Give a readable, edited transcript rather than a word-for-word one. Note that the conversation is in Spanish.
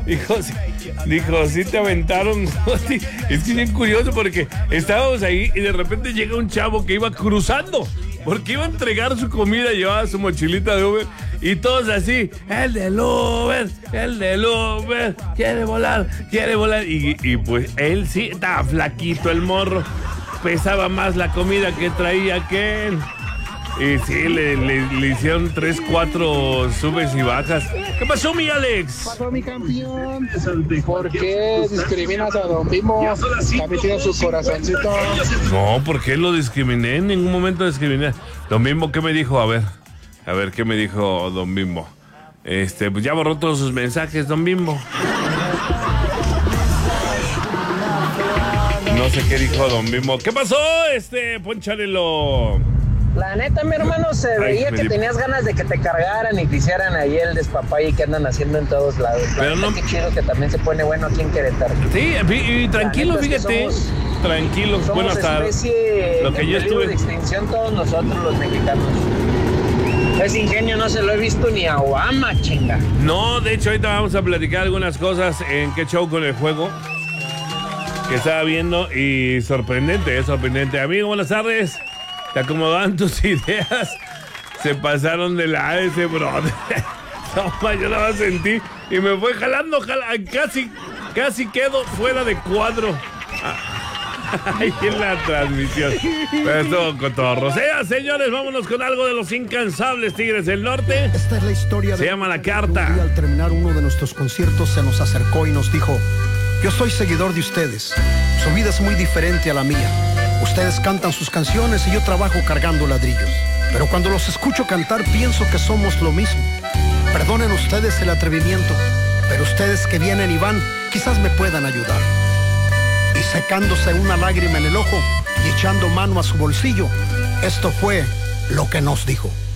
Dijo, sí te aventaron. Es que es bien curioso porque estábamos ahí y de repente llega un chavo que iba cruzando. Porque iba a entregar su comida, llevaba su mochilita de Uber y todos así, el del Uber, quiere volar. Y pues él sí, estaba flaquito el morro, pesaba más la comida que traía que él. Y sí, le hicieron 3, 4 subes y bajas. ¿Qué pasó, mi Alex? ¿Qué pasó, mi campeón? ¿Por qué discriminas a Don Bimbo? También tiene su corazoncito. No, ¿por qué lo discriminé? En ningún momento discriminé. Don Bimbo, ¿qué me dijo? A ver, ¿qué me dijo Don Bimbo? Pues ya borró todos sus mensajes, Don Bimbo. No sé qué dijo Don Bimbo. ¿Qué pasó, Poncharelo? La neta, mi hermano, se veía que tenías ganas de que te cargaran y que hicieran ahí el despapalle que andan haciendo en todos lados. Pero no, qué chido que también se pone bueno aquí en Querétaro. Sí, y tranquilo, fíjate. Tranquilo, bueno, hasta lo que yo estuve de extinción todos nosotros los mexicanos. Ese ingenio no se lo he visto ni a Obama, chinga. No, de hecho, ahorita vamos a platicar algunas cosas en qué show con el juego que estaba viendo y sorprendente. Amigo, buenas tardes. Te acomodaban tus ideas. Se pasaron de la ese brother. No, yo nada más sentí y me fue jalando, casi quedo fuera de cuadro. Ahí en la transmisión. Pero estuvo cotorro. Señores, vámonos con algo de los incansables Tigres del Norte. Esta es la historia. Se llama La Carta. Al terminar uno de nuestros conciertos se nos acercó y nos dijo: yo soy seguidor de ustedes. Su vida es muy diferente a la mía. Ustedes cantan sus canciones y yo trabajo cargando ladrillos. Pero cuando los escucho cantar pienso que somos lo mismo. Perdonen ustedes el atrevimiento, pero ustedes que vienen y van quizás me puedan ayudar. Y secándose una lágrima en el ojo y echando mano a su bolsillo, esto fue lo que nos dijo.